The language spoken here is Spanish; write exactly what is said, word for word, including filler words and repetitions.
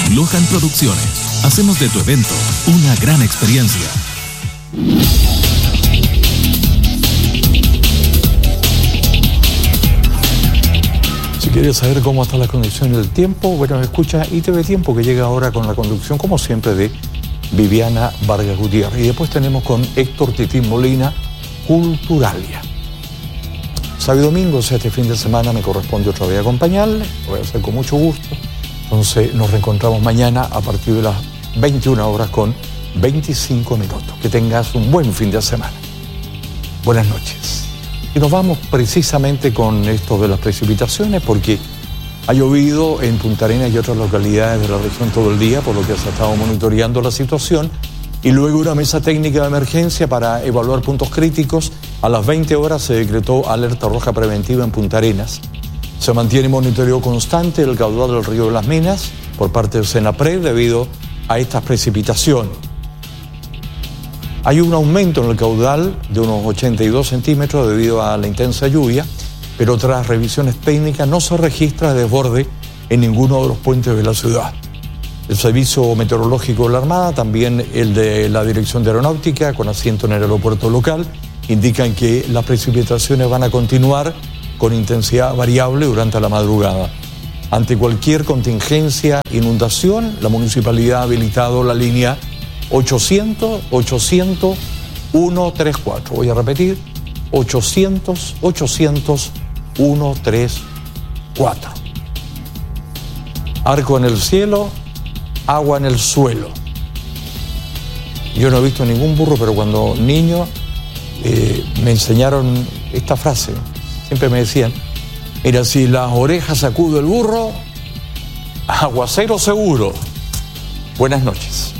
Lohan Producciones. Hacemos de tu evento una gran experiencia. Si quieres saber cómo está la condición del tiempo, bueno, escucha I T V Tiempo, que llega ahora con la conducción, como siempre, de Viviana Vargas Gutiérrez. Y después tenemos con Héctor Titín Molina, Culturalia. Sábado y domingo, o sea, este fin de semana me corresponde otra vez acompañarle, lo voy a hacer con mucho gusto. Entonces nos reencontramos mañana a partir de las veintiuna horas con veinticinco minutos. Que tengas un buen fin de semana. Buenas noches. Y nos vamos precisamente con esto de las precipitaciones, porque ha llovido en Punta Arenas y otras localidades de la región todo el día, por lo que se ha estado monitoreando la situación. Y luego una mesa técnica de emergencia para evaluar puntos críticos. A las veinte horas se decretó alerta roja preventiva en Punta Arenas. Se mantiene monitoreo constante del caudal del río de las Minas por parte del Senapred debido a estas precipitaciones. Hay un aumento en el caudal de unos ochenta y dos centímetros debido a la intensa lluvia, pero tras revisiones técnicas no se registra desborde en ninguno de los puentes de la ciudad. El Servicio Meteorológico de la Armada, también el de la Dirección de Aeronáutica, con asiento en el aeropuerto local, indican que las precipitaciones van a continuar con intensidad variable durante la madrugada. Ante cualquier contingencia, inundación, la municipalidad ha habilitado la línea ochocientos, ochocientos, ciento treinta y cuatro. Voy a repetir, ochocientos, ochocientos, ciento treinta y cuatro. Arco en el cielo, agua en el suelo. Yo no he visto ningún burro, pero cuando niño eh, me enseñaron esta frase. Siempre me decían, mira, si las orejas sacude el burro, aguacero seguro. Buenas noches.